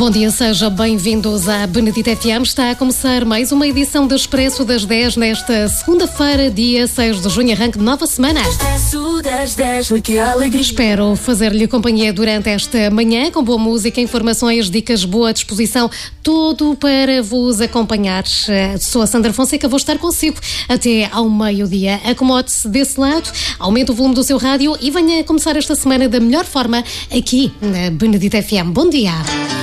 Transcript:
Bom dia, sejam bem-vindos à Benedita FM. Está a começar mais uma edição do Expresso das 10 nesta segunda-feira, dia 6 de junho, arranque de nova semana. Espero fazer-lhe companhia durante esta manhã com boa música, informações, dicas, boa disposição, tudo para vos acompanhar. Sou a Sandra Fonseca, vou estar consigo até ao meio-dia. Acomode-se desse lado, aumente o volume do seu rádio e venha começar esta semana da melhor forma aqui na Benedita FM. Bom dia!